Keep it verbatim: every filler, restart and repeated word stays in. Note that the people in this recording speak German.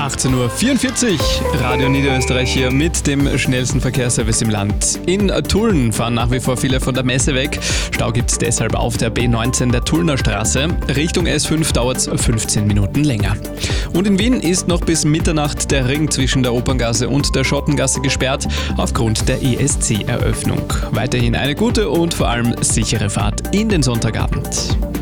achtzehn Uhr vierundvierzig, Radio Niederösterreich hier mit dem schnellsten Verkehrsservice im Land. In Tulln fahren nach wie vor viele von der Messe weg. Stau gibt es deshalb auf der B neunzehn der Tullner Straße. Richtung S fünf dauert es fünfzehn Minuten länger. Und in Wien ist noch bis Mitternacht der Ring zwischen der Operngasse und der Schottengasse gesperrt aufgrund der E S C-Eröffnung. Weiterhin eine gute und vor allem sichere Fahrt in den Sonntagabend.